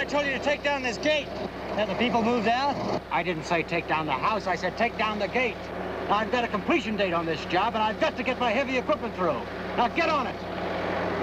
I told you to take down this gate. Have the people moved out? I didn't say take down the house. I said take down the gate. Now, I've got a completion date on this job, and I've got to get my heavy equipment through. Now, get on it.